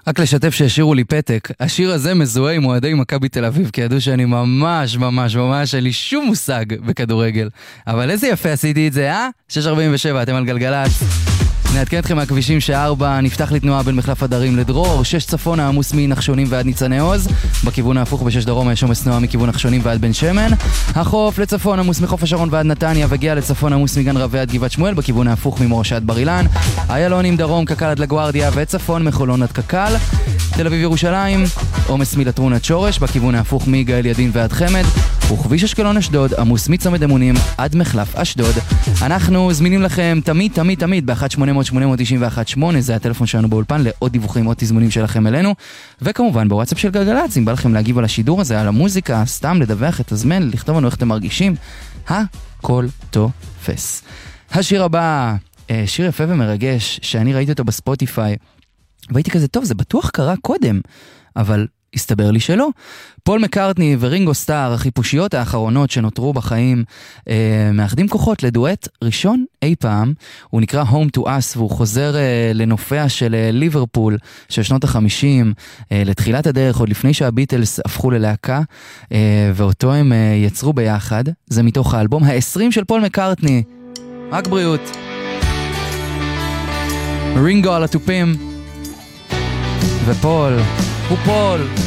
רק לשתף שהשאירו לי פתק, השיר הזה מזוהה עם אוהדי מכבי תל אביב, כי ידעו שאני ממש, אין לי שום מושג בכדורגל. אבל איזה יפה עשיתי את זה, 6:47, אתם על גלגלצ. נעדכן אתכם מהכבישים ש4 נפתח לתנועה בין מחלף הדרים לדרור, 6 צפונה עמוס מנחשונים ועד ניצני עוז, בכיוון ההפוך ב6 דרום יש עומס תנועה מכיוון נחשונים ועד בן שמן, החוף לצפון עמוס מחוף השרון ועד נתניה, וגיע לצפון עמוס מגן רבי עד גבעת שמואל, בכיוון ההפוך ממורשה עד בר אילן, איילונים דרום קק"ל עד לגוארדיה, וצפון מחולון עד קק"ל, תל אביב ירושלים עומס מלטרון עד שורש, בכיוון ההפוך מגאל ידין ועד חמד, וכביש אשקלון אשדוד עמוס מצמד אמונים עד מחלף אשדוד. אנחנו זמינים לכם תמיד ב-1-800-891-8, זה הטלפון שלנו באולפן לעוד דיווחים, עוד תזמונים שלכם אלינו, וכמובן בוואטסאפ של גלגלצ, אם בא לכם להגיב על השידור הזה, על המוזיקה, סתם לדווח את הזמן, לכתוב לנו איך אתם מרגישים, הכל תופס. השיר הבא, שיר יפה ומרגש, שאני ראיתי אותו בספוטיפיי, והייתי כזה, טוב, זה בטוח קרה קודם, אבל הסתבר לי שלא. פול מקארטני ורינגו סטאר, החיפושיות האחרונות שנותרו בחיים, מאחדים כוחות לדואט ראשון אי פעם. הוא נקרא Home to Us, והוא חוזר לנופיה של ליברפול של שנות ה-50, לתחילת הדרך, עוד לפני שהביטלס הפכו ללהקה, ואותו הם יצרו ביחד. זה מתוך האלבום ה-20 של פול מקארטני. רק בריאות. רינגו על התופים, ופול הוא פול.